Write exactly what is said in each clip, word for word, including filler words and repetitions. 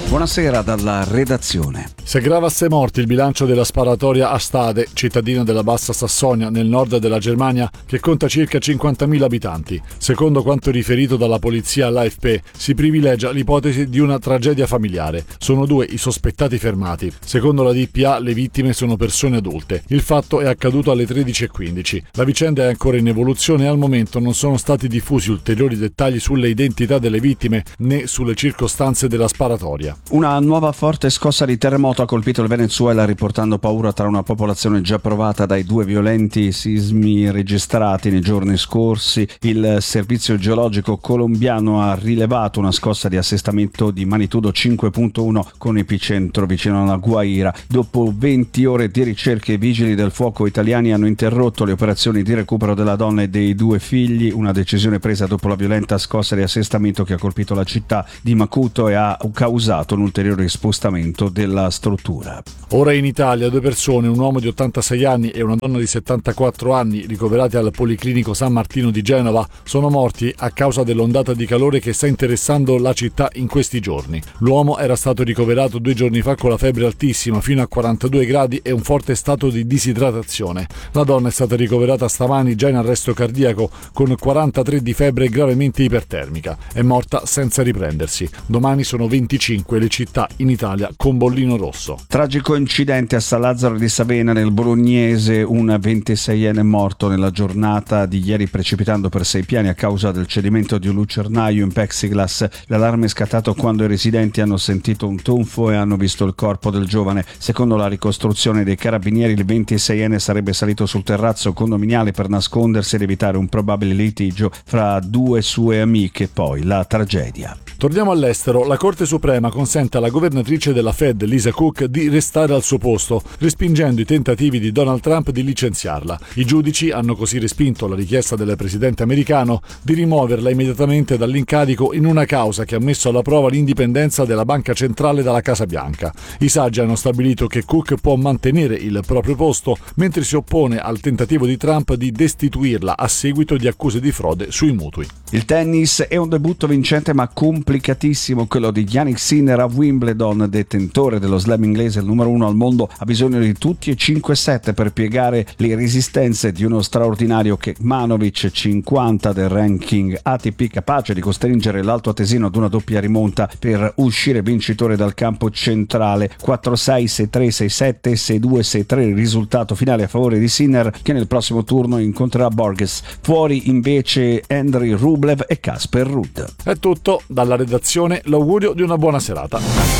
Buonasera dalla redazione. Si aggrava a sei morti il bilancio della sparatoria a Stade, cittadina della Bassa Sassonia, nel nord della Germania, che conta circa cinquantamila abitanti. Secondo quanto riferito dalla polizia all'A F P, si privilegia l'ipotesi di una tragedia familiare. Sono due i sospettati fermati. Secondo la D P A, le vittime sono persone adulte. Il fatto è accaduto alle tredici e quindici. La vicenda è ancora in evoluzione e al momento non sono stati diffusi ulteriori dettagli sulle identità delle vittime né sulle circostanze della sparatoria. Una nuova forte scossa di terremoto ha colpito il Venezuela, riportando paura tra una popolazione già provata dai due violenti sismi registrati nei giorni scorsi. Il servizio geologico colombiano ha rilevato una scossa di assestamento di magnitudo cinque virgola uno con epicentro vicino alla Guaira. Dopo venti ore di ricerche, i vigili del fuoco italiani hanno interrotto le operazioni di recupero della donna e dei due figli, una decisione presa dopo la violenta scossa di assestamento che ha colpito la città di Macuto e ha causato un ulteriore spostamento della struttura. Ora in Italia due persone, un uomo di ottantasei anni e una donna di settantaquattro anni, ricoverati al Policlinico San Martino di Genova, sono morti a causa dell'ondata di calore che sta interessando la città in questi giorni. L'uomo era stato ricoverato due giorni fa con la febbre altissima fino a quarantadue gradi e un forte stato di disidratazione. La donna è stata ricoverata stamani già in arresto cardiaco con quarantatré di febbre e gravemente ipertermica. È morta senza riprendersi. Domani sono venticinque le città in Italia con bollino rosso. Tragico incidente a San Lazzaro di Savena nel Bolognese, un ventiseienne morto nella giornata di ieri precipitando per sei piani a causa del cedimento di un lucernaio in plexiglass. L'allarme è scattato quando i residenti hanno sentito un tonfo e hanno visto il corpo del giovane. Secondo la ricostruzione dei carabinieri, il ventiseienne sarebbe salito sul terrazzo condominiale per nascondersi ed evitare un probabile litigio fra due sue amiche. Poi la tragedia. Torniamo all'estero. La Corte Suprema consente alla governatrice della Fed, Lisa Cook, di restare al suo posto, respingendo i tentativi di Donald Trump di licenziarla. I giudici hanno così respinto la richiesta del presidente americano di rimuoverla immediatamente dall'incarico in una causa che ha messo alla prova l'indipendenza della banca centrale dalla Casa Bianca. I saggi hanno stabilito che Cook può mantenere il proprio posto, mentre si oppone al tentativo di Trump di destituirla a seguito di accuse di frode sui mutui. Il tennis è un debutto vincente ma complicatissimo, quello di Jannik Sinner a Wimbledon. Detentore dello slam inglese, il numero uno al mondo, ha bisogno di tutti e cinque set per piegare le resistenze di uno straordinario Kekmanovic, cinquanta del ranking A T P, capace di costringere l'Alto Atesino ad una doppia rimonta per uscire vincitore dal campo centrale. quattro sei, sei tre, sei sette, sei due, sei tre il risultato finale a favore di Sinner, che nel prossimo turno incontrerà Borges. Fuori invece Andrei Rublev e Casper Ruud. È tutto dalla redazione, l'augurio di una buona serata.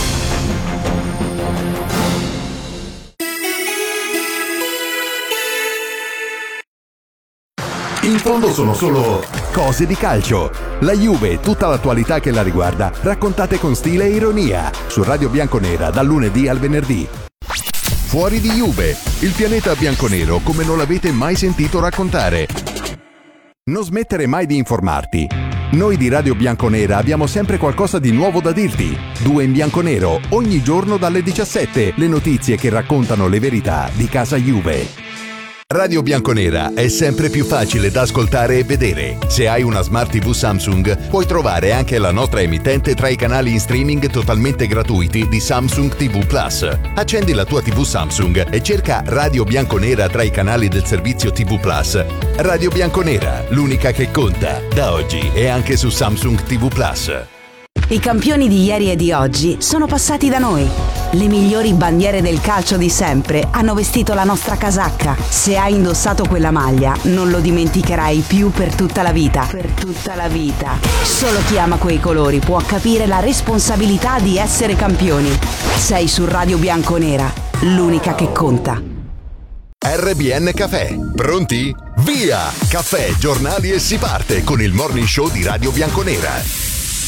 In fondo sono solo cose di calcio. La Juve e tutta l'attualità che la riguarda, raccontate con stile e ironia, su Radio Bianconera dal lunedì al venerdì. Fuori di Juve, il pianeta bianconero come non l'avete mai sentito raccontare. Non smettere mai di informarti. Noi di Radio Bianconera abbiamo sempre qualcosa di nuovo da dirti. Due in bianconero, ogni giorno dalle diciassette, le notizie che raccontano le verità di casa Juve. Radio Bianconera è sempre più facile da ascoltare e vedere. Se hai una Smart tivù Samsung, puoi trovare anche la nostra emittente tra i canali in streaming totalmente gratuiti di Samsung T V Plus. Accendi la tua tivù Samsung e cerca Radio Bianconera tra i canali del servizio T V Plus. Radio Bianconera, l'unica che conta, da oggi e anche su Samsung T V Plus. I campioni di ieri e di oggi sono passati da noi. Le migliori bandiere del calcio di sempre hanno vestito la nostra casacca. Se hai indossato quella maglia, non lo dimenticherai più per tutta la vita. Per tutta la vita. Solo chi ama quei colori può capire la responsabilità di essere campioni. Sei su Radio Bianconera, l'unica che conta. R B N Caffè. Pronti? Via! Caffè, giornali e si parte con il morning show di Radio Bianconera.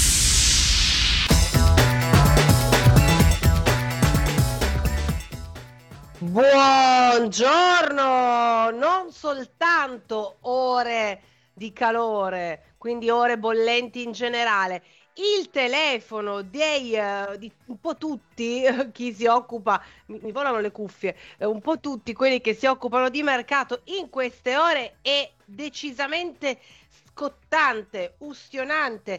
Buongiorno! Non soltanto ore di calore, quindi ore bollenti in generale. Il telefono dei uh, di un po' tutti uh, chi si occupa, mi, mi volano le cuffie, uh, un po' tutti quelli che si occupano di mercato in queste ore è decisamente scottante, ustionante,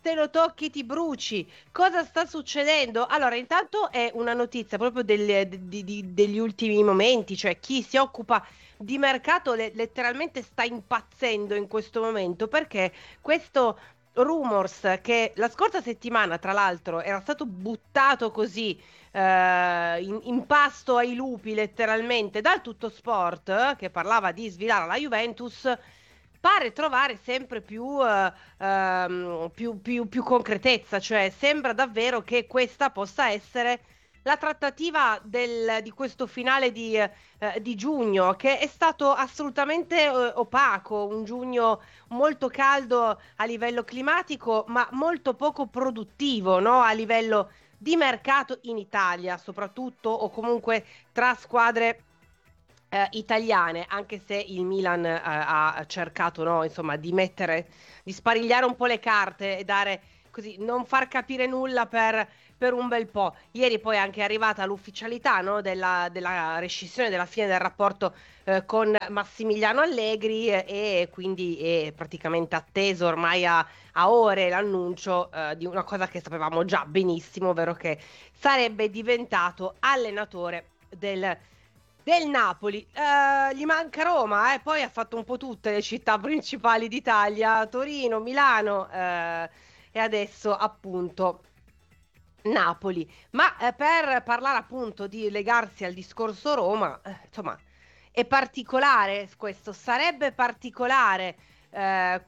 se lo tocchi ti bruci. Cosa sta succedendo? Allora, intanto è una notizia proprio del- di- di- degli ultimi momenti, cioè chi si occupa di mercato le- letteralmente sta impazzendo in questo momento, perché questo rumors che la scorsa settimana, tra l'altro, era stato buttato così eh, in, in pasto ai lupi letteralmente dal Tutto Sport, eh, che parlava di sfidare la Juventus, pare trovare sempre più, eh, ehm, più, più, più concretezza, cioè sembra davvero che questa possa essere la trattativa del- di questo finale di, eh, di giugno, che è stato assolutamente eh, opaco, un giugno molto caldo a livello climatico, ma molto poco produttivo, no? A livello di mercato in Italia, soprattutto, o comunque tra squadre eh, italiane, anche se il Milan eh, ha cercato, no, insomma, di mettere, di sparigliare un po' le carte e dare così, non far capire nulla per, per un bel po'. Ieri poi è anche arrivata l'ufficialità, no, della, della rescissione, della fine del rapporto eh, con Massimiliano Allegri, eh, e quindi è praticamente atteso ormai a, a ore l'annuncio eh, di una cosa che sapevamo già benissimo, ovvero che sarebbe diventato allenatore del del Napoli. Eh, gli manca Roma, eh, poi ha fatto un po' tutte le città principali d'Italia, Torino, Milano, eh, e adesso appunto Napoli. Ma eh, per parlare appunto di legarsi al discorso Roma, eh, insomma, è particolare questo, sarebbe particolare eh,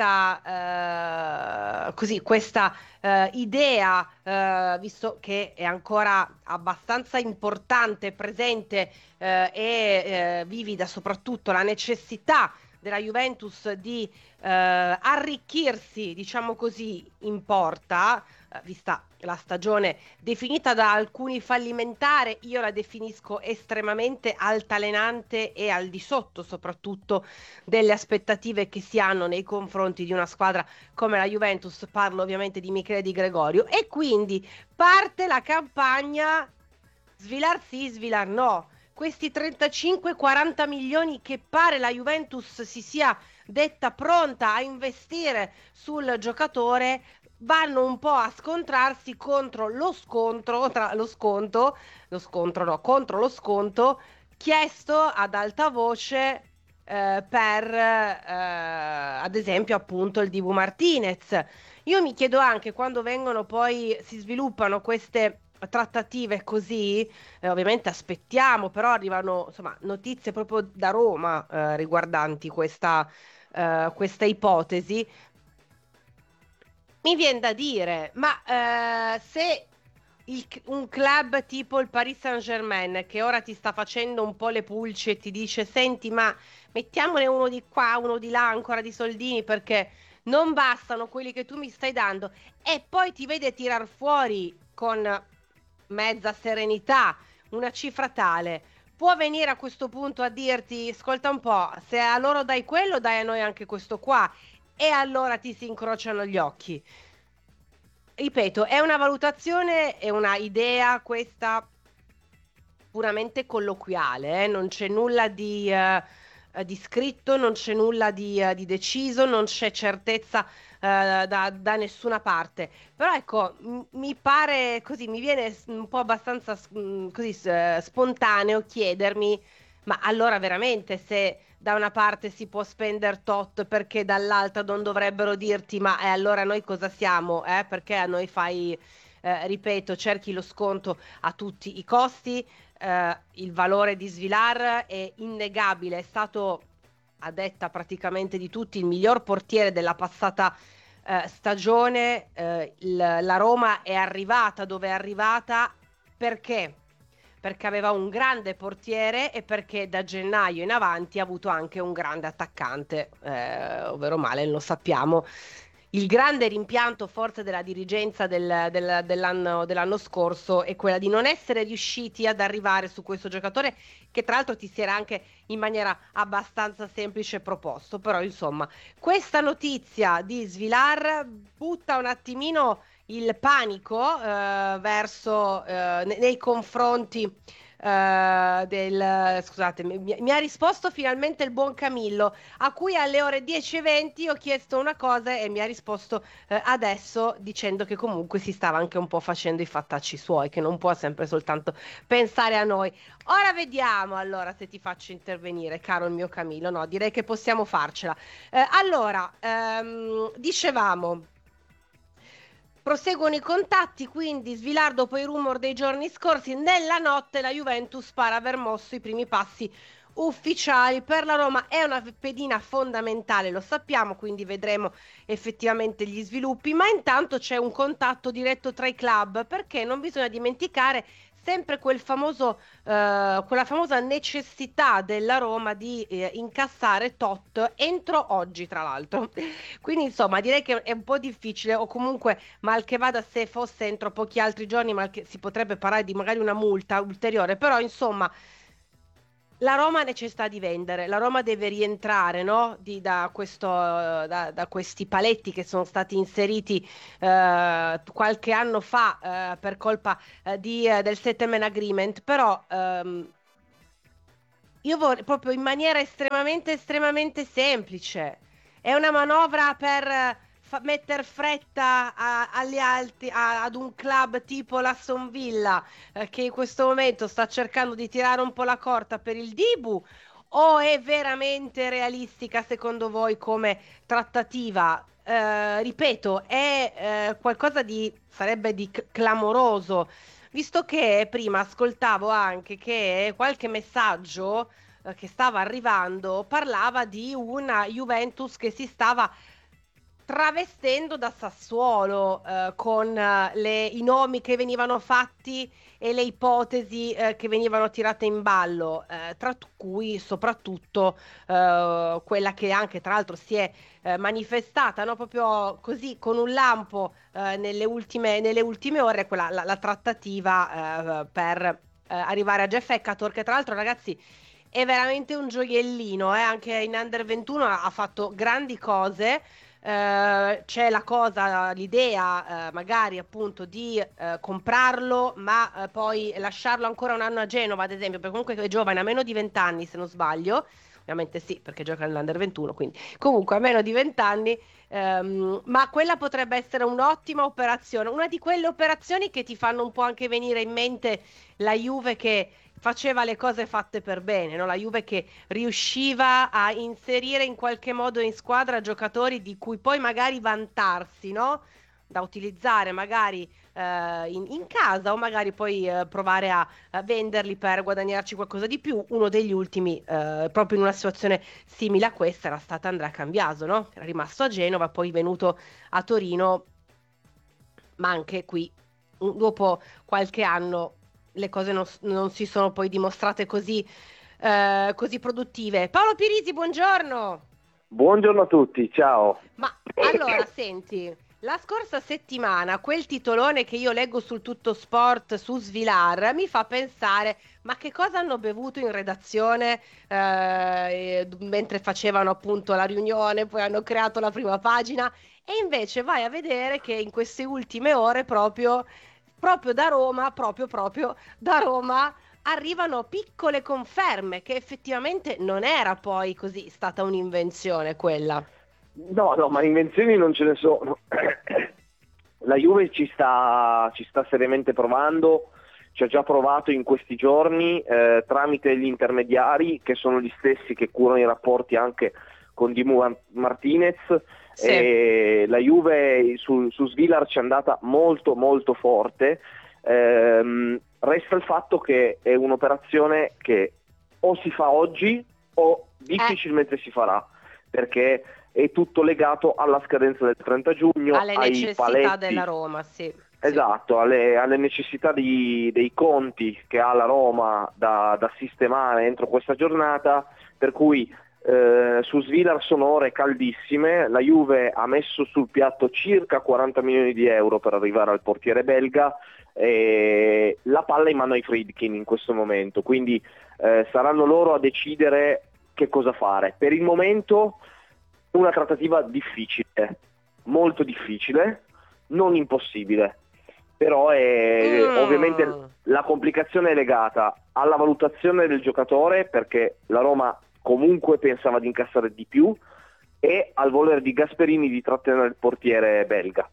questa, eh, così, questa eh, idea, eh, visto che è ancora abbastanza importante, presente eh, e eh, vivida soprattutto la necessità della Juventus di eh, arricchirsi, diciamo così, in porta, eh, vista la stagione definita da alcuni fallimentare, io la definisco estremamente altalenante e al di sotto soprattutto delle aspettative che si hanno nei confronti di una squadra come la Juventus. Parlo ovviamente di Michele Di Gregorio, e quindi parte la campagna svilar sì, svilar no. Questi trentacinque quaranta milioni che pare la Juventus si sia detta pronta a investire sul giocatore vanno un po' a scontrarsi contro lo scontro, tra lo sconto, lo scontro no, contro lo sconto chiesto ad alta voce eh, per eh, ad esempio appunto il Dibu Martinez. Io mi chiedo anche, quando vengono poi, si sviluppano queste trattative così, eh, ovviamente aspettiamo, però arrivano insomma notizie proprio da Roma eh, riguardanti questa, eh, questa ipotesi. Mi viene da dire, ma eh, se il- un club tipo il Paris Saint-Germain, che ora ti sta facendo un po' le pulci e ti dice, senti, ma mettiamone uno di qua, uno di là, ancora di soldini, perché non bastano quelli che tu mi stai dando, e poi ti vede tirar fuori con mezza serenità una cifra tale, può venire a questo punto a dirti, ascolta un po', se a loro dai quello, dai a noi anche questo qua, e allora ti si incrociano gli occhi. Ripeto, è una valutazione, è una idea questa puramente colloquiale, eh, non c'è nulla di, eh, eh, di scritto, non c'è nulla di, eh, di deciso, non c'è certezza eh, da, da nessuna parte. Però ecco, m- mi pare così, mi viene s- un po' abbastanza s- mh, così s- spontaneo chiedermi, ma allora veramente se da una parte si può spendere tot, perché dall'altra non dovrebbero dirti, ma eh, allora noi cosa siamo? Eh? Perché a noi fai, eh, ripeto, cerchi lo sconto a tutti i costi. Eh, il valore di Svilar è innegabile, è stato, a detta praticamente di tutti, il miglior portiere della passata eh, stagione. Eh, il- la Roma è arrivata dove è arrivata perché? Perché aveva un grande portiere e perché da gennaio in avanti ha avuto anche un grande attaccante, eh, ovvero Malen, lo sappiamo. Il grande rimpianto forse della dirigenza del- del- dell'anno, dell'anno scorso è quella di non essere riusciti ad arrivare su questo giocatore, che tra l'altro ti si era anche in maniera abbastanza semplice proposto. Però insomma, questa notizia di Svilar butta un attimino il panico eh, verso, eh, ne- nei confronti eh, del, scusate, mi, mi ha risposto finalmente il buon Camillo, a cui alle ore dieci e venti ho chiesto una cosa e mi ha risposto eh, adesso dicendo che comunque si stava anche un po' facendo i fattacci suoi, che non può sempre soltanto pensare a noi. Ora vediamo allora se ti faccio intervenire, caro il mio Camillo. No, direi che possiamo farcela. Eh, allora, ehm, dicevamo, proseguono i contatti, quindi Svilar dopo i rumor dei giorni scorsi, nella notte la Juventus pare aver mosso i primi passi ufficiali. Per la Roma è una pedina fondamentale, lo sappiamo, quindi vedremo effettivamente gli sviluppi, ma intanto c'è un contatto diretto tra i club, perché non bisogna dimenticare sempre quel famoso, eh, quella famosa necessità della Roma di eh, incassare tot entro oggi, tra l'altro. Quindi insomma direi che è un po' difficile, o comunque mal che vada, se fosse entro pochi altri giorni mal che si potrebbe parlare di magari una multa ulteriore, però insomma la Roma ha necessità di vendere, la Roma deve rientrare, no? Di, da, questo, da, da questi paletti che sono stati inseriti eh, qualche anno fa eh, per colpa eh, di, eh, del settlement agreement, però ehm, io vorrei proprio in maniera estremamente, estremamente semplice. È una manovra per eh, fa- metter fretta a- agli alti, a- ad un club tipo l'Aston Villa, eh, che in questo momento sta cercando di tirare un po' la corda per il Dibu, o è veramente realistica secondo voi come trattativa? Eh, ripeto, è eh, qualcosa di, sarebbe di c- clamoroso, visto che prima ascoltavo anche che qualche messaggio eh, che stava arrivando parlava di una Juventus che si stava travestendo da Sassuolo, eh, con eh, le- i nomi che venivano fatti e le ipotesi eh, che venivano tirate in ballo, eh, tra t- cui soprattutto eh, quella che anche tra l'altro si è eh, manifestata, no? Proprio così con un lampo eh, nelle ultime, nelle ultime ore, quella, la, la trattativa eh, per eh, arrivare a Jeff Eckator, che tra l'altro ragazzi è veramente un gioiellino, eh? Anche in Under ventuno ha ha fatto grandi cose. Eh, c'è la cosa, l'idea eh, magari appunto di eh, comprarlo, ma eh, poi lasciarlo ancora un anno a Genova, ad esempio, perché comunque è giovane, ha meno di venti anni se non sbaglio. Ovviamente sì, perché gioca nell'Under ventuno, quindi comunque a meno di venti anni, ehm, ma quella potrebbe essere un'ottima operazione, una di quelle operazioni che ti fanno un po' anche venire in mente la Juve che faceva le cose fatte per bene, no? La Juve che riusciva a inserire in qualche modo in squadra giocatori di cui poi magari vantarsi, no? Da utilizzare magari eh, in, in casa, o magari poi eh, provare a, a venderli per guadagnarci qualcosa di più. Uno degli ultimi, eh, proprio in una situazione simile a questa, era stata Andrea Cambiaso, no? Era rimasto a Genova, poi venuto a Torino, ma anche qui un- dopo qualche anno le cose non, s- non si sono poi dimostrate così, eh, così produttive. Paolo Pirisi, buongiorno. Buongiorno a tutti, ciao. Ma allora, senti, la scorsa settimana quel titolone che io leggo sul Tutto Sport su Svilar mi fa pensare, ma che cosa hanno bevuto in redazione eh, mentre facevano appunto la riunione, poi hanno creato la prima pagina, e invece vai a vedere che in queste ultime ore proprio, proprio da Roma, proprio proprio da Roma arrivano piccole conferme che effettivamente non era poi così stata un'invenzione quella. No, no, ma invenzioni non ce ne sono. La Juve ci sta, ci sta seriamente provando, ci ha già provato in questi giorni eh, tramite gli intermediari, che sono gli stessi che curano i rapporti anche con Dibu Martinez. Sì. E la Juve su, su Svilar ci è andata molto molto forte. Ehm, resta il fatto che è un'operazione che o si fa oggi o difficilmente eh. si farà, perché è tutto legato alla scadenza del trenta giugno, alle ai necessità paletti, della Roma, sì. esatto, sì. Alle, alle necessità di, dei conti che ha la Roma da, da sistemare entro questa giornata, per cui eh, su Svilar sono ore caldissime. La Juve ha messo sul piatto circa quaranta milioni di euro per arrivare al portiere belga, e la palla è in mano ai Friedkin in questo momento, quindi eh, saranno loro a decidere che cosa fare. Per il momento una trattativa difficile, molto difficile, non impossibile, però è, Mm. ovviamente la complicazione è legata alla valutazione del giocatore, perché la Roma comunque pensava di incassare di più, e al voler di Gasperini di trattenere il portiere belga.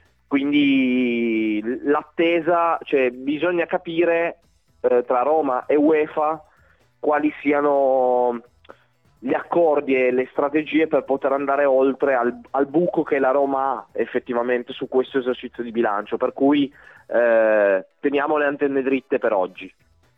Quindi l'attesa, cioè bisogna capire eh, tra Roma e UEFA quali siano gli accordi e le strategie per poter andare oltre al, al buco che la Roma ha effettivamente su questo esercizio di bilancio, per cui eh, teniamo le antenne dritte per oggi.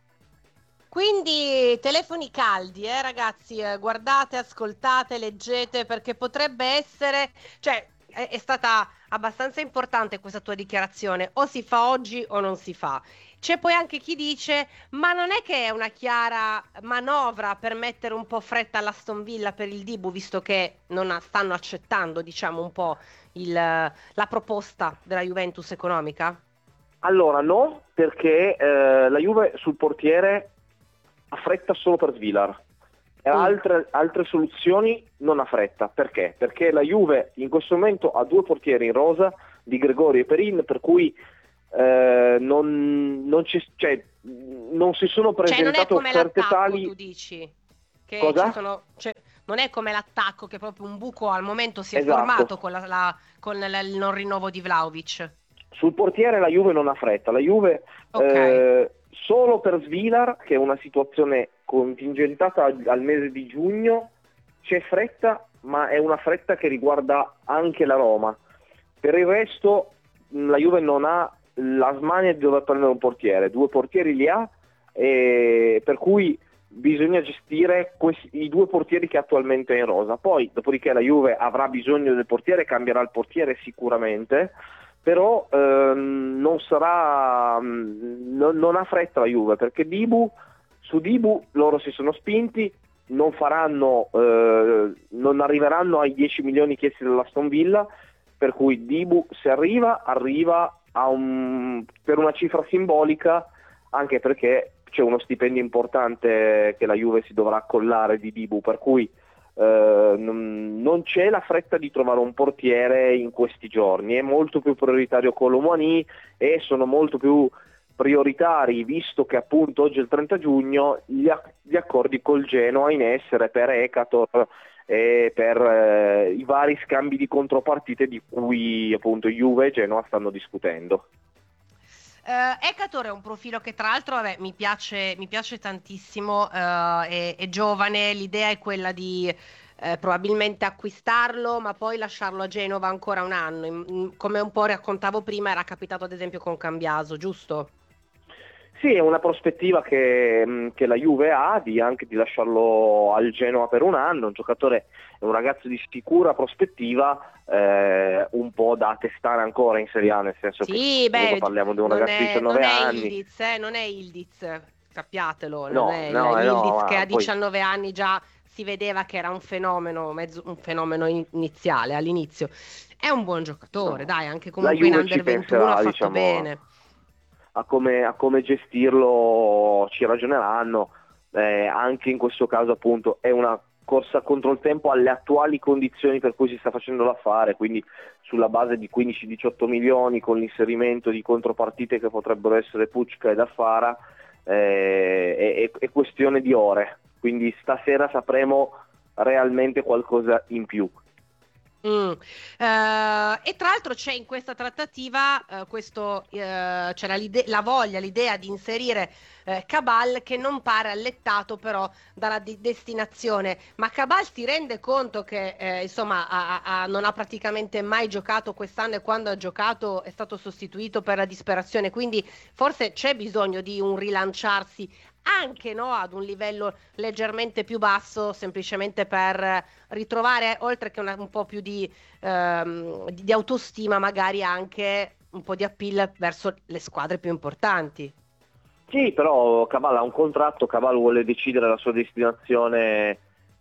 Quindi telefoni caldi, eh, ragazzi, eh, guardate, ascoltate, leggete, perché potrebbe essere, cioè è, è stata abbastanza importante questa tua dichiarazione, o si fa oggi o non si fa. C'è poi anche chi dice, ma non è che è una chiara manovra per mettere un po' fretta all'Aston Villa per il Dibu, visto che non ha- stanno accettando, diciamo, un po' il, la proposta della Juventus economica? Allora no, perché eh, la Juve sul portiere ha fretta solo per Svilar. E Mm. altre, altre soluzioni non ha fretta. Perché? Perché la Juve in questo momento ha due portieri in rosa, Di Gregorio e Perin, per cui eh, non, non, ci, cioè, non si sono Cioè non è presentate come offerte l'attacco, tali. tu dici? Che Cosa? ci sono, cioè, non è come l'attacco che proprio un buco al momento si è Esatto. formato con, la, la- con la- il non rinnovo di Vlahovic. Sul portiere la Juve non ha fretta, la Juve Ok. eh, solo per Svilar, che è una situazione contingentata al, al mese di giugno, c'è fretta, ma è una fretta che riguarda anche la Roma. Per il resto mh, la Juve non ha la smania di dover prendere un portiere, due portieri li ha, e per cui bisogna gestire questi, i due portieri che attualmente è in rosa. Poi, dopodiché, la Juve avrà bisogno del portiere, cambierà il portiere sicuramente, però ehm, non sarà mh, non, non ha fretta la Juve, perché Dibu, su Dibu loro si sono spinti, non faranno eh, non arriveranno ai dieci milioni chiesti dall'Aston Villa, per cui Dibu, se arriva arriva a un, per una cifra simbolica, anche perché c'è uno stipendio importante che la Juve si dovrà accollare di Dibu, per cui eh, non, non c'è la fretta di trovare un portiere in questi giorni. È molto più prioritario Colomani e sono molto più prioritari, visto che appunto oggi è il trenta giugno, gli, ac- gli accordi col Genoa in essere per Ekator e per eh, i vari scambi di contropartite di cui appunto Juve e Genoa stanno discutendo. Eh, Ekator è un profilo che tra l'altro vabbè, mi piace, mi piace tantissimo, eh, è, è giovane, l'idea è quella di eh, probabilmente acquistarlo ma poi lasciarlo a Genova ancora un anno. In- in- come un po' raccontavo prima, era capitato ad esempio con Cambiaso, giusto? Sì, è una prospettiva che, mh, che la Juve ha di anche di lasciarlo al Genoa per un anno, un giocatore, è un ragazzo di sicura prospettiva, eh, un po' da testare ancora in Serie A, nel senso Sì, che comunque beh, parliamo di un non ragazzo di è, non diciannove è anni. Ildiz, eh, non è Ildiz, sappiatelo, non No, è il- no, eh, no, l'Ildiz che ma a poi diciannove anni già si vedeva che era un fenomeno, mezzo, un fenomeno in- iniziale, all'inizio. È un buon giocatore, no. dai, anche La comunque in Juve ci under ventuno ha penserà, fatto diciamo, bene. a come, a come gestirlo, ci ragioneranno. Eh, anche in questo caso appunto è una corsa contro il tempo alle attuali condizioni per cui si sta facendo l'affare, quindi sulla base di quindici diciotto milioni con l'inserimento di contropartite che potrebbero essere Pucca e Daffara, eh, è, è- è questione di ore, quindi stasera sapremo realmente qualcosa in più. Mm. Eh, e tra l'altro c'è in questa trattativa eh, questo, eh, c'era l'ide- la voglia, l'idea di inserire eh, Cabal, che non pare allettato però dalla di- destinazione. Ma Cabal si rende conto che eh, insomma ha- ha- non ha praticamente mai giocato quest'anno, e quando ha giocato è stato sostituito per la disperazione, quindi forse c'è bisogno di un rilanciarsi anche, no, ad un livello leggermente più basso, semplicemente per eh, ritrovare, oltre che una- un po' più di, ehm, di, di autostima, magari anche un po' di appeal verso le squadre più importanti. Sì, però Cabal ha un contratto, Cabal vuole decidere la sua destinazione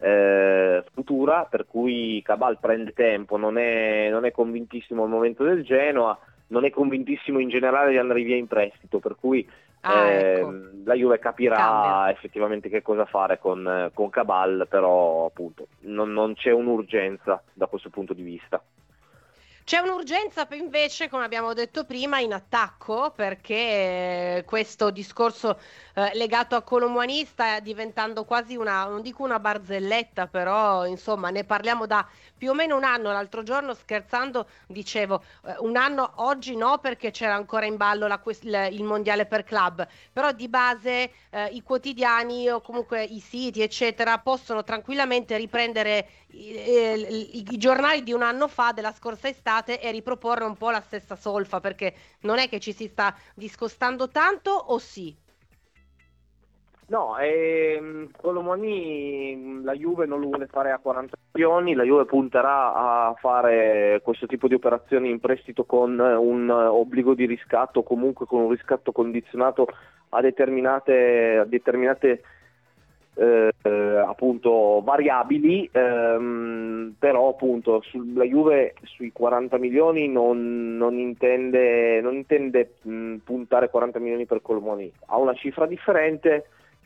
eh, futura, per cui Cabal prende tempo, non è, non è convintissimo al momento del Genoa, non è convintissimo in generale di andare via in prestito, per cui Ah, ecco, ehm, la Juve capirà cambia. effettivamente che cosa fare con, con Cabal, però appunto non, non c'è un'urgenza da questo punto di vista. C'è un'urgenza invece, come abbiamo detto prima, in attacco, perché questo discorso eh, legato a Kolo Muani sta diventando quasi una, non dico una barzelletta, però insomma ne parliamo da più o meno un anno. L'altro giorno scherzando dicevo eh, un anno, oggi no perché c'era ancora in ballo la, il, il mondiale per club, però di base eh, i quotidiani o comunque i siti eccetera possono tranquillamente riprendere i, i, i giornali di un anno fa, della scorsa estate, e riproporre un po' la stessa solfa, perché non è che ci si sta discostando tanto, o sì? No, ehm, Kolo Muani la Juve non lo vuole fare a quaranta milioni, la Juve punterà a fare questo tipo di operazioni in prestito con un obbligo di riscatto, comunque con un riscatto condizionato a determinate, a determinate eh, appunto variabili, ehm, però appunto la Juve sui quaranta milioni non, non intende, non intende mh, puntare quaranta milioni per Kolo Muani, ha una cifra differente.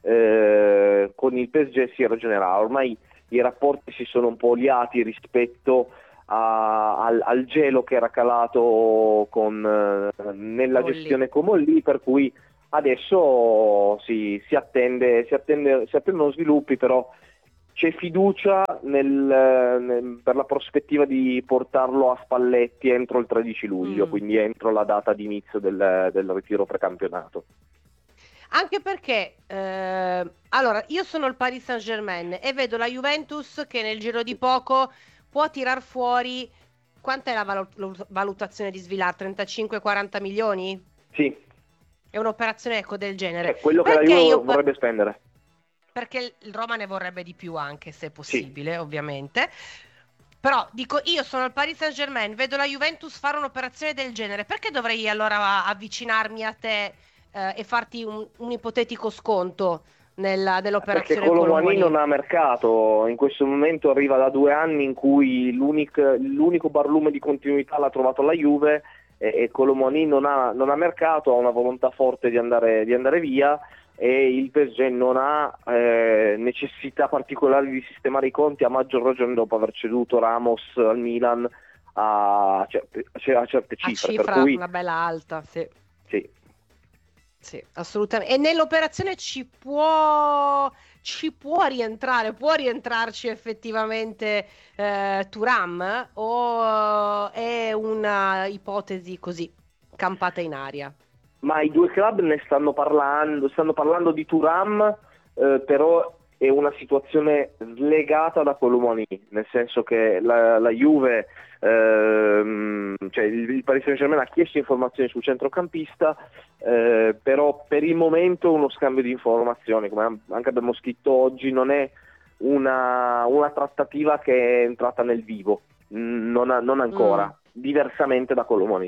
Eh, con il P S G si ragionerà, ormai i rapporti si sono un po' oliati rispetto a, al, al gelo che era calato con, eh, nella Molli. gestione Comolli, per cui adesso si, si, attende, si, attende, si attendono sviluppi, però c'è fiducia nel, nel, per la prospettiva di portarlo a Spalletti entro il tredici luglio, Mm. quindi entro la data di inizio del, del ritiro precampionato. Anche perché, eh, allora, io sono il Paris Saint-Germain e vedo la Juventus che nel giro di poco può tirar fuori, quant'è la valu- valutazione di Svilar? trentacinque quaranta milioni? Sì, È un'operazione ecco del genere. è quello che Perché la Juve io pa- vorrebbe spendere. Perché il Roma ne vorrebbe di più anche, se possibile, ovviamente. Però dico, io sono il Paris Saint-Germain, vedo la Juventus fare un'operazione del genere, perché dovrei allora avvicinarmi a te eh, e farti un, un ipotetico sconto nella- Perché nell'operazione Kolo Kolo Muani Muani? non ha mercato, in questo momento arriva da due anni in cui l'unic- l'unico barlume di continuità l'ha trovato la Juve, e, e Kolo Muani non ha, non ha mercato, ha una volontà forte di andare, di andare via, e il P S G non ha eh, necessità particolari di sistemare i conti, a maggior ragione dopo aver ceduto Ramos al Milan a, certe- a certe A cifre, cifra per cui una bella alta, sì. sì. Sì, assolutamente. E nell'operazione ci può, ci può rientrare, può rientrarci effettivamente eh, Thuram, o è una ipotesi così, campata in aria? Ma i due club ne stanno parlando, stanno parlando di Thuram, eh, però è una situazione slegata da Kolo Muani, nel senso che la, la Juve, ehm, cioè il, il Paris Saint-Germain ha chiesto informazioni sul centrocampista, eh, però per il momento uno scambio di informazioni, come anche abbiamo scritto oggi, non è una, una trattativa che è entrata nel vivo, non, ha- non ancora, Mm. diversamente da Kolo Muani.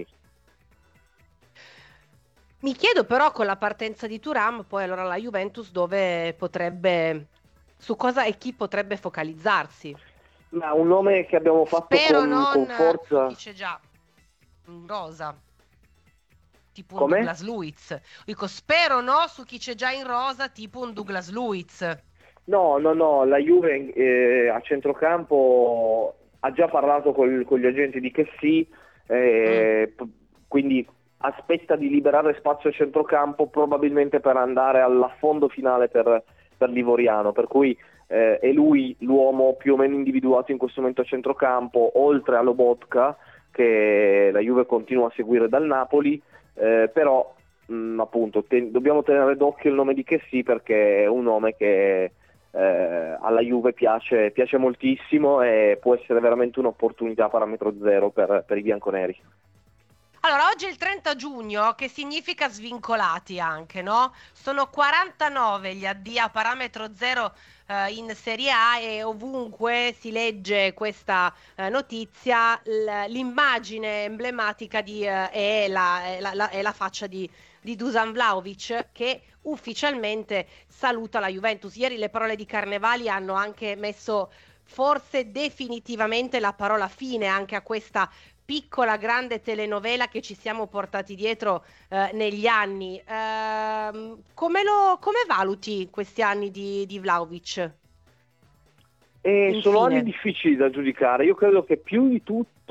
Mi chiedo però, con la partenza di Thuram, poi allora la Juventus dove potrebbe, su cosa e chi potrebbe focalizzarsi? Ma un nome che abbiamo fatto Spero con, non con forza. su chi c'è già in rosa, tipo un Come? Douglas Luiz. Dico, spero no su chi c'è già in rosa, tipo un Douglas Luiz. No, no, no, la Juve eh, a centrocampo ha già parlato col- con gli agenti di Chessy, eh, p- quindi aspetta di liberare spazio a centrocampo probabilmente per andare all'affondo finale per, per Livoriano, per cui eh, è lui l'uomo più o meno individuato in questo momento a centrocampo, oltre a Lobotka che la Juve continua a seguire dal Napoli, eh, però mh, appunto te- dobbiamo tenere d'occhio il nome di Chessy, perché è un nome che eh, alla Juve piace, piace moltissimo e può essere veramente un'opportunità a parametro zero per, per i bianconeri. Allora, oggi è il trenta giugno, che significa svincolati anche, no? Sono quarantanove gli addii a parametro zero eh, in Serie A, e ovunque si legge questa eh, notizia l- l'immagine emblematica di, eh, è, la, è la- la- è la faccia di, di Dusan Vlahovic, che ufficialmente saluta la Juventus. Ieri le parole di Carnevali hanno anche messo forse definitivamente la parola fine anche a questa piccola grande telenovela che ci siamo portati dietro eh, negli anni. Ehm, come lo come valuti questi anni di, di Vlahovic? E sono Infine. anni difficili da giudicare. Io credo che più di tutto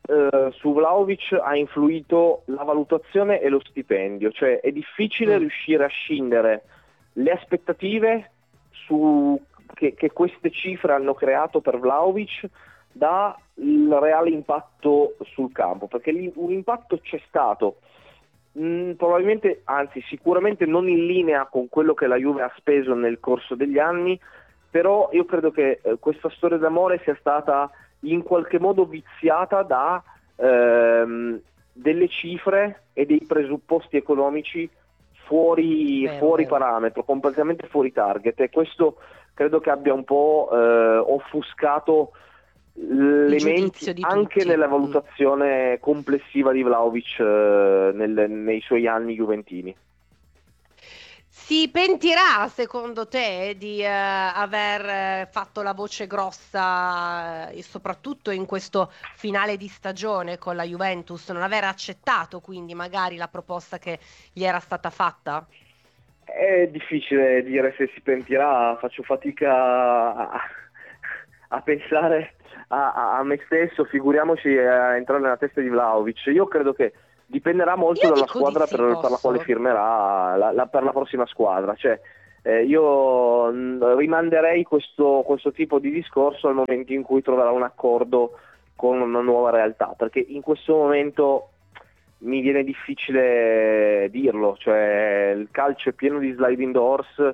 eh, su Vlahovic ha influito la valutazione e lo stipendio, cioè è difficile Mm. riuscire a scindere le aspettative su, che, che queste cifre hanno creato per Vlahovic dal reale impatto sul campo, perché lì un impatto c'è stato, mm, probabilmente, anzi sicuramente non in linea con quello che la Juve ha speso nel corso degli anni, però io credo che eh, questa storia d'amore sia stata in qualche modo viziata da ehm, delle cifre e dei presupposti economici fuori, Vero, fuori vero. parametro, completamente fuori target, e questo credo che abbia un po' eh, offuscato le giudizio menti di anche tutti. nella Mm. valutazione complessiva di Vlahovic eh, nel- nei suoi anni juventini. Si pentirà, secondo te, di eh, aver eh, fatto la voce grossa, eh, e soprattutto in questo finale di stagione con la Juventus, non aver accettato quindi magari la proposta che gli era stata fatta? È difficile dire se si pentirà, faccio fatica a, a pensare a, a- a me stesso, figuriamoci a entrare nella testa di Vlahovic. Io credo che dipenderà molto Io dalla dico di squadra sì, per, per la posso? quale firmerà la- la- per la prossima squadra. Cioè, eh, io mh, rimanderei questo, questo tipo di discorso al momento in cui troverà un accordo con una nuova realtà, perché in questo momento mi viene difficile dirlo, cioè il calcio è pieno di sliding doors,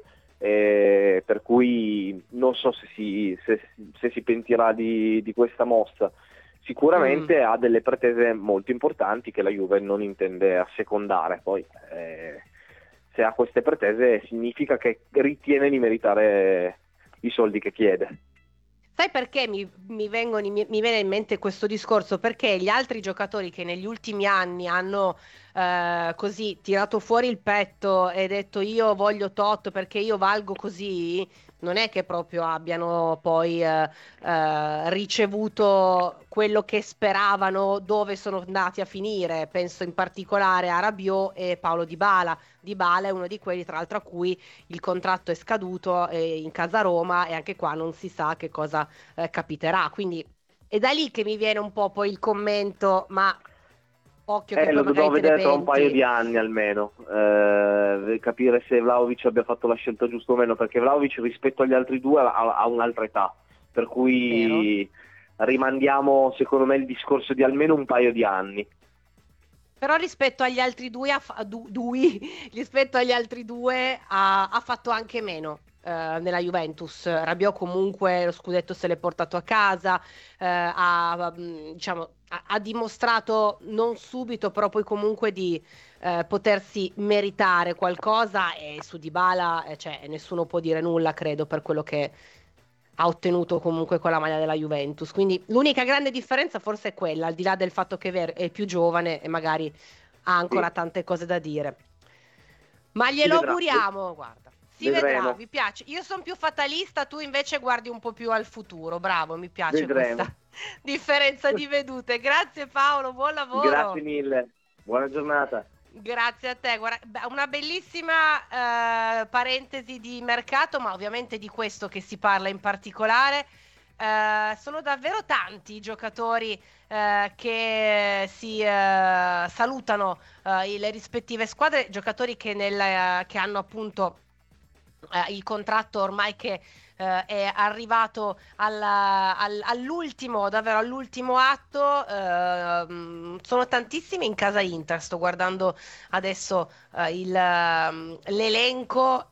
eh, per cui non so se si, se, se si pentirà di, di questa mossa. Sicuramente ha delle pretese molto importanti che la Juve non intende assecondare, poi eh, se ha queste pretese significa che ritiene di meritare i soldi che chiede. Sai perché mi, mi vengono, mi, mi viene in mente questo discorso? Perché gli altri giocatori che negli ultimi anni hanno eh, così tirato fuori il petto e detto io voglio tot perché io valgo così, non è che proprio abbiano poi eh, eh, ricevuto quello che speravano, dove sono andati a finire. Penso in particolare a Rabiot e Paolo Dybala. Dybala è uno di quelli, tra l'altro, a cui il contratto è scaduto eh, in casa Roma, e anche qua non si sa che cosa eh, capiterà. Quindi è da lì che mi viene un po' poi il commento, ma occhio che Eh, poi lo magari dobbiamo te ne vedere tra un paio penti. di anni almeno, eh, capire se Vlahovic abbia fatto la scelta giusta o meno, perché Vlahovic rispetto agli altri due ha, ha un'altra età, per cui rimandiamo secondo me il discorso di almeno un paio di anni. Però rispetto agli altri due, ha fa- du- dui, rispetto agli altri due ha, ha fatto anche meno eh, nella Juventus. Rabiot comunque lo scudetto se l'è portato a casa, eh, ha, mh, diciamo, ha, ha dimostrato non subito, però poi comunque di eh, potersi meritare qualcosa, e su Dybala eh, cioè, nessuno può dire nulla, credo, per quello che ha ottenuto comunque con la maglia della Juventus. Quindi l'unica grande differenza forse è quella, al di là del fatto che è ver- è più giovane e magari ha ancora Sì. tante cose da dire. Ma Si glielo vedrà. auguriamo, guarda. Si Vedremo. vedrà, mi piace. Io sono più fatalista, tu invece guardi un po' più al futuro. Bravo, mi piace Vedremo. questa differenza di vedute. Grazie Paolo, buon lavoro. Grazie mille, buona giornata. Grazie a te. Guarda, beh, una bellissima eh, parentesi di mercato, ma ovviamente di questo che si parla in particolare. Eh, sono davvero tanti i giocatori eh, che si eh, salutano eh, le rispettive squadre, giocatori che, nel, eh, che hanno appunto eh, il contratto ormai che eh, è arrivato alla- al- all'ultimo, davvero all'ultimo atto. Ehm, sono tantissimi in casa Inter. Sto guardando adesso eh, il, ehm, l'elenco.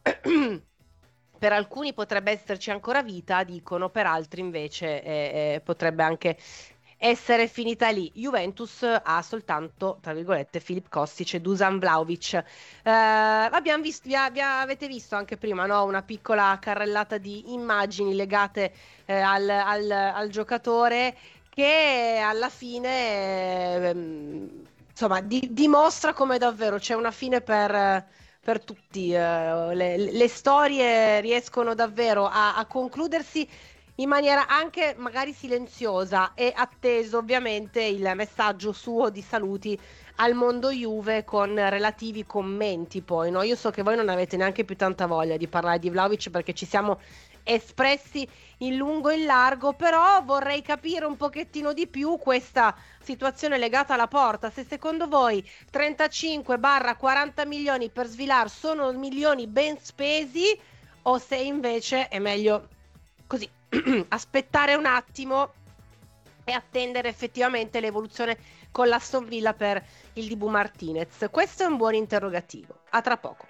Per alcuni potrebbe esserci ancora vita, dicono, per altri invece eh, eh, potrebbe anche essere finita lì. Juventus ha soltanto, tra virgolette, Filip Kostic e Dusan Vlahovic. Eh, abbiamo visto, vi, a- vi avete visto anche prima, no? Una piccola carrellata di immagini legate eh, al, al- al giocatore, che alla fine ehm, insomma di- dimostra come davvero c'è una fine per per tutti. eh, le, le storie riescono davvero a, a concludersi in maniera anche magari silenziosa, e atteso ovviamente il messaggio suo di saluti al mondo Juve con relativi commenti poi, no? Io so che voi non avete neanche più tanta voglia di parlare di Vlahovic perché ci siamo espressi in lungo e in largo, però vorrei capire un pochettino di più questa situazione legata alla porta. Se secondo voi trentacinque quaranta milioni per Svilar sono milioni ben spesi, o se invece è meglio così aspettare un attimo e attendere effettivamente l'evoluzione con l'Aston Villa per il Dibu Martinez. Questo è un buon interrogativo. A tra poco.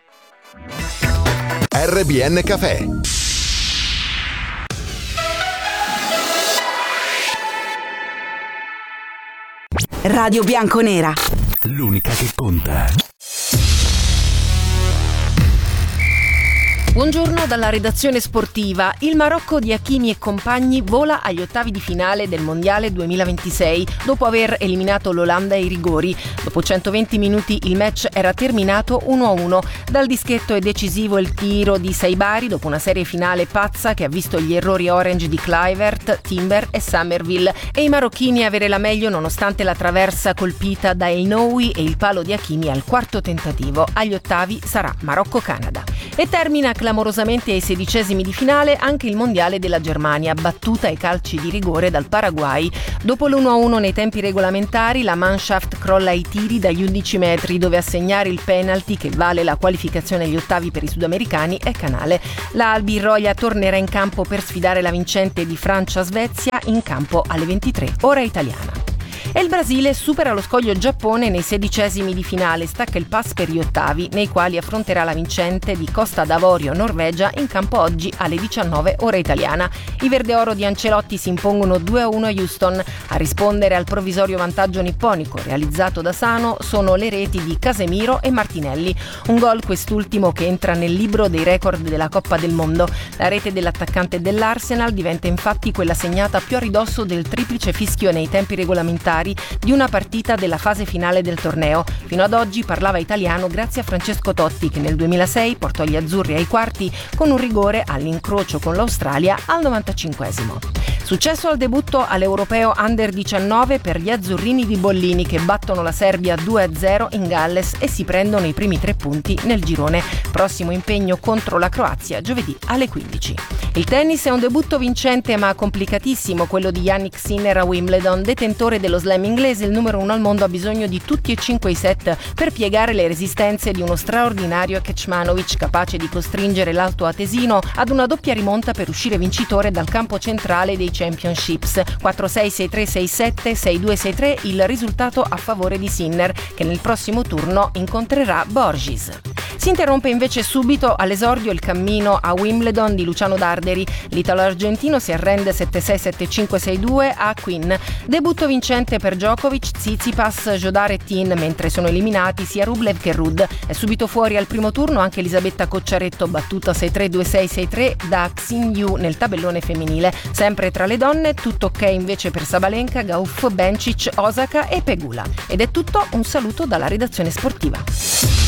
R B N Café. Radio Bianconera. L'unica che conta. Buongiorno dalla redazione sportiva. Il Marocco di Hakimi e compagni vola agli ottavi di finale del Mondiale duemilaventisei dopo aver eliminato l'Olanda ai rigori. Dopo centoventi minuti il match era terminato uno a uno. Dal dischetto è decisivo il tiro di Saibari dopo una serie finale pazza che ha visto gli errori orange di Kluivert, Timber e Summerville e i marocchini avere la meglio nonostante la traversa colpita da El Noui e il palo di Hakimi al quarto tentativo. Agli ottavi sarà Marocco-Canada. E termina clamorosamente ai sedicesimi di finale anche il mondiale della Germania, battuta ai calci di rigore dal Paraguay. Dopo l'uno a uno nei tempi regolamentari, la Mannschaft crolla ai tiri dagli undici metri, dove a segnare il penalty che vale la qualificazione agli ottavi per i sudamericani è Canale. La Albirroja tornerà in campo per sfidare la vincente di Francia-Svezia in campo alle ventitré, ora italiana. E il Brasile supera lo scoglio Giappone nei sedicesimi di finale, stacca il pass per gli ottavi, nei quali affronterà la vincente di Costa d'Avorio Norvegia in campo oggi alle diciannove ora italiana. I verde oro di Ancelotti si impongono due a uno a Houston. A rispondere al provvisorio vantaggio nipponico realizzato da Sano sono le reti di Casemiro e Martinelli. Un gol quest'ultimo che entra nel libro dei record della Coppa del Mondo. La rete dell'attaccante dell'Arsenal diventa infatti quella segnata più a ridosso del triplice fischio nei tempi regolamentari di una partita della fase finale del torneo. Fino ad oggi parlava italiano grazie a Francesco Totti, che nel duemilasei portò gli azzurri ai quarti con un rigore all'incrocio con l'Australia al novantacinquesimo. Successo al debutto all'Europeo Under diciannove per gli azzurrini di Bollini, che battono la Serbia due a zero in Galles e si prendono i primi tre punti nel girone. Prossimo impegno contro la Croazia giovedì alle quindici. Il tennis è un debutto vincente ma complicatissimo, quello di Jannik Sinner a Wimbledon. Detentore dello slam inglese, il numero uno al mondo ha bisogno di tutti e cinque i set per piegare le resistenze di uno straordinario Kecmanovic, capace di costringere l'alto atesino ad una doppia rimonta per uscire vincitore dal campo centrale dei Championships. quattro sei, sei tre, sei sette, sei due, sei tre il risultato a favore di Sinner, che nel prossimo turno incontrerà Borges. Si interrompe invece subito all'esordio il cammino a Wimbledon di Luciano Darderi. L'italo-argentino si arrende sette sei, sette cinque, sei due a Quinn. Debutto vincente per Djokovic, Tsitsipas, Jodar e Tin, mentre sono eliminati sia Rublev che Ruud. È subito fuori al primo turno anche Elisabetta Cocciaretto, battuta sei tre, due sei, sei tre da Xin Yu nel tabellone femminile. Sempre tra le donne, tutto ok invece per Sabalenka, Gauff, Bencic, Osaka e Pegula. Ed è tutto, un saluto dalla redazione sportiva.